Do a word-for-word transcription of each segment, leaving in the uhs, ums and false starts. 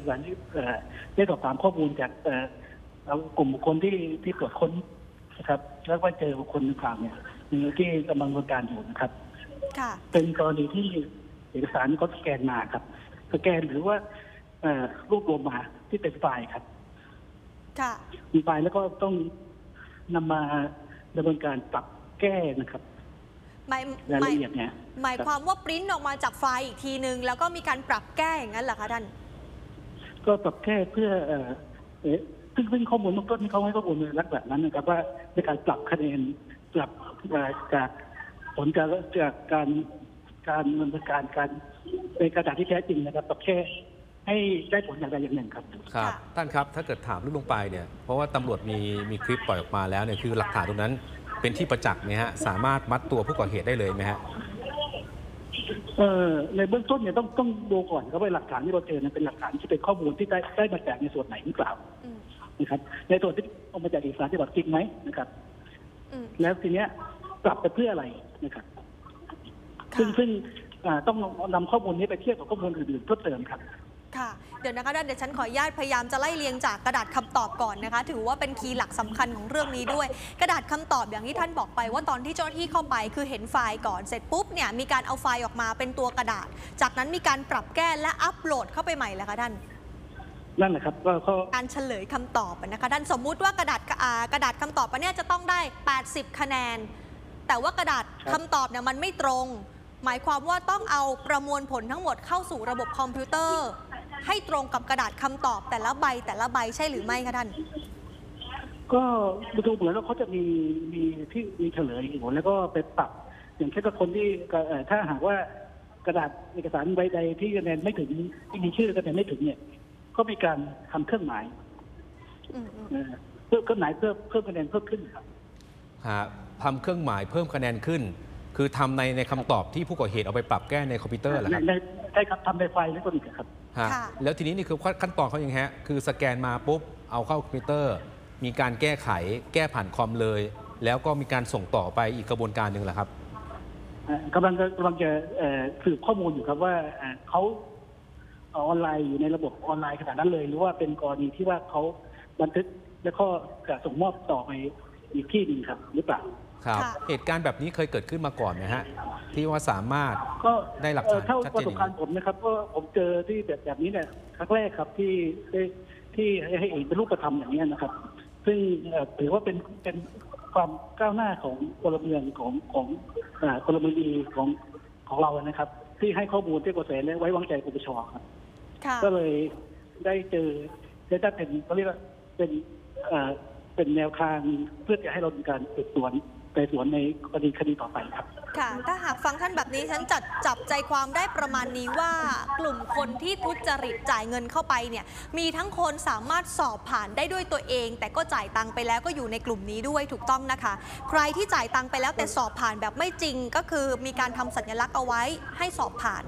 หลังที่ได้สอบถามข้อมูลจากกลุ่มบุคคลที่ที่ตรวจค้นนะครับแล้วก็เจอบุคคลต่างๆเนี่ยที่กำลังดำเนินการอยู่นะครับเป็นกรณีที่เอกสารเขาสแกนมาครับสแกนหรือว่ารวบรวมมาที่เป็นไฟล์ครับมีไฟล์แล้วก็ต้องนำมาดำเนินการปรับแก้นะครับรายละเอียดเนี่ยหมายความว่าปริ้นออกมาจากไฟล์อีกทีนึงแล้วก็มีการปรับแก้อย่างนั้นเหรอคะท่านก็ปรับแก้เพื่อเอ่อซึ่งซึ่งข้อมูลเบื้องต้นที่เขาให้ข้อมูลในลักษณะนั้นนะครับว่าในการปรับคะแนนปรับจากผลการจากการการดำเนินการการในกระดาษที่แท้จริงนะครับปรับแค่ให้ได้ผลอย่างใดอย่างหนึ่งครับครับท่านครับถ้าเกิดถามลึกลงไปเนี่ยเพราะว่าตำรวจมีมีคลิปปล่อยออกมาแล้วเนี่ยคือหลักฐานตรงนั้นเป็นที่ประจักษ์ไหมฮะสามารถมัดตัวผู้ก่อเหตุได้เลยไหมฮะเอ่อในเบื้องต้นเนี่ยต้องต้องดูก่อนครับว่าหลักฐานที่เราเจอนั้นเป็นหลักฐานที่เป็นข้อมูลที่ได้ได้มาจากในส่วนไหนหรือเปล่านะครับในส่วนที่ออกมาจากเอกสารฉบับจริงไหมนะครับแล้วทีเนี้ยปรับไปเพื่ออะไรนะครับซึ่งซึ่งต้องนำข้อมูลนี้ไปเทียบกับข้อมูลอื่นๆเพิ่มเติมครับค่ะเดี๋ยวนะคะเดี๋ยวฉันขออนุญาตพยายามจะไล่เรียงจากกระดาษคำตอบก่อนนะคะถือว่าเป็นคีย์หลักสำคัญของเรื่องนี้ด้วยกระดาษคำตอบอย่างที่ท่านบอกไปว่าตอนที่เจ้าหน้าที่เข้าไปคือเห็นไฟล์ก่อนเสร็จปุ๊บเนี่ยมีการเอาไฟล์ออกมาเป็นตัวกระดาษจากนั้นมีการปรับแก้และอัปโหลดเข้าไปใหม่แล้วคะท่านนั่นแหละครับก็การเฉลยคำตอบนะคะท่านสมมุติว่ากระดาษกระดาษคำตอบอันนี้จะต้องได้แปดสิบคะแนนแต่ว่ากระดาษคำตอบเนี่ยมันไม่ตรงหมายความว่าต้องเอาประมวลผลทั้งหมดเข้าสู่ระบบคอมพิวเตอร์ให้ตรงกับกระดาษคำตอบแต่ละใบแต่ละใบใช่หรือไม่คะท่านก็ดูเหมือนว่าเขาจะมีมีที่มีเฉลยอยู่แล้วก็ไปปรับอย่างเช่นกับคนที่ถ้าหากว่ากระดาษเอกสารใบใดที่คะแนนไม่ถึงที่มีชื่อคะแนนไม่ถึงเนี่ยก็มีการทำเครื่องหมายเพิ่มเครื่องหมายเพิ่มเพิ่มคะแนนเพิ่มขึ้นครับทำเครื่องหมายเพิ่มคะแนนขึ้นคือทำในในคำตอบที่ผู้ก่อเหตุเอาไปปรับแก้ในคอมพิวเตอร์เหรอครับใช่ครับทำในไฟล์แล้วก็อีกครับแล้วทีนี้นี่คือขั้นตอนเขาอย่างฮะคือสแกนมาปุ๊บเอาเข้าคอมพิวเตอร์มีการแก้ไขแก้ผ่านคอมเลยแล้วก็มีการส่งต่อไปอีกกระบวนการหนึ่งเหรอครับกำลังกำลังจะสืบข้อมูลอยู่ครับว่าเขาออนไลน์อยู่ในระบบออนไลน์ขนาดนั้นเลยหรือว่าเป็นกรณีที่ว่าเขาบันทึกแล้วก็จะส่งมอบต่อไปอีกที่หนึ่งครับหรือเปล่าครับเหตุการณ์แบบนี้เคยเกิดขึ้นมาก่อนไหมฮะที่ว่าสามารถได้หลักฐานชัดเจนเท่าประสบการณ์ผมนะครับก็ผมเจอที่แบบแบบนี้เนี่ยครั้งแรกครับที่ที่ให้เองเป็นรูปธรรมอย่างนี้นะครับซึ่งถือว่าเป็นเป็นความก้าวหน้าของพลเมืองของของพลเมืองดีของของเรานะครับที่ให้ข้อมูลที่กระแสและไว้วางใจปปชครับก็เลยได้เจอได้เป็นเขาเรียกว่าเป็นเป็นแนวทางเพื่อจะให้เรามีการสืบสวนไต่สวนในคดีคดีต่อไปครับค่ะถ้าหากฟังท่านแบบนี้ฉันจัดจับใจความได้ประมาณนี้ว่ากลุ่มคนที่ทุจริตจ่ายเงินเข้าไปเนี่ยมีทั้งคนสามารถสอบผ่านได้ด้วยตัวเองแต่ก็จ่ายตังไปแล้วก็อยู่ในกลุ่มนี้ด้วยถูกต้องนะคะใครที่จ่ายตังไปแล้วแต่สอบผ่านแบบไม่จริงก็คือมีการทำสัญลักษณ์เอาไว้ให้สอบผ่าน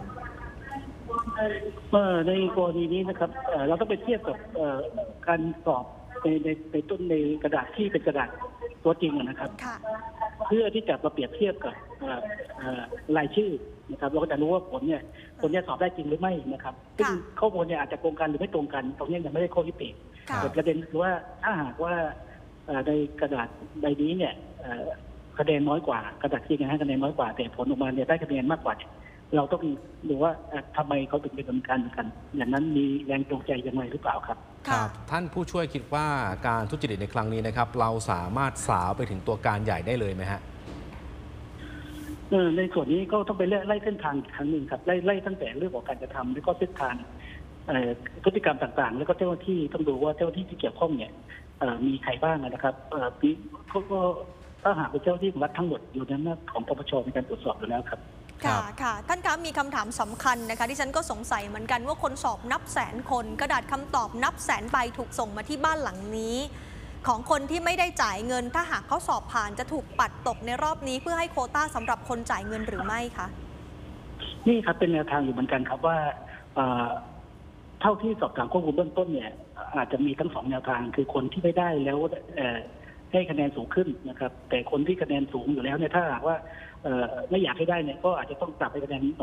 ในกรณีนี้นะครับเราต้องไปเทียบกับการสอบในในในต้นในกระดาษที่เป็นกระดาษตัวจริงนะครับเพื่อที่จะมาเปรียบเทียบกับรายชื่อนะครับเราก็จะรู้ว่าผลเนี่ยผลเนี่ยสอบได้จริงหรือไม่นะครับซึ่งข้อมูลเนี่ยอาจจะตรงกันหรือไม่ตรงกันตรงนี้ยังไม่ได้ข้อยุติแต่ประเด็นคือว่าถ้าหากว่าในกระดาษใบนี้เนี่ยคะแนนน้อยกว่ากระดาษจริงให้คะแนนน้อยกว่าแต่ผลออกมาเนี่ยได้คะแนนมากกว่าเราต้องดูว่าทำไมเขาถึงเป็นการกันอย่างนั้นมีแรงจูงใจยังไงหรือเปล่าครับครับท่านผู้ช่วยคิดว่าการทุจริตในครั้งนี้นะครับเราสามารถสาวไปถึงตัวการใหญ่ได้เลยไหมฮะในส่วนนี้ก็ต้องไปไล่เส้นทางอีกครั้งหนึ่งครับไล่ไล่ตั้งแต่เรื่องของการกระทำแล้วก็เส้นทางพฤติกรรมต่างๆแล้วก็เจ้าหน้าที่ต้องดูว่าเจ้าหน้าที่ที่เกี่ยวข้องเนี่ยมีใครบ้างนะครับเขาก็ถ้าหากเป็นเจ้าหน้าที่ของรัฐทั้งหมดอยู่ในหน้าของปปชในการตรวจสอบอยู่แล้วครับค่ะค่ะท่านคะมีคำถามสำคัญนะคะที่ฉันก็สงสัยเหมือนกันว่าคนสอบนับแสนคนกระดาษคำตอบนับแสนใบถูกส่งมาที่บ้านหลังนี้ของคนที่ไม่ได้จ่ายเงินถ้าหากเขาสอบผ่านจะถูกปัดตกในรอบนี้เพื่อให้โควต้าสำหรับคนจ่ายเงินหรือไม่คะนี่ครับเป็นแนวทางอยู่เหมือนกันครับว่าเท่าที่สอบถามข้อมูลเบื้องต้นเนี่ยอาจจะมีทั้งสองแนวทางคือคนที่ไม่ได้แล้วให้คะแนนสูงขึ้นนะครับแต่คนที่คะแนนสูงอยู่แล้วเนี่ยถ้าหากว่าไม่อยากให้ได้เนี่ยก็อาจจะต้องปรับให้คะแนน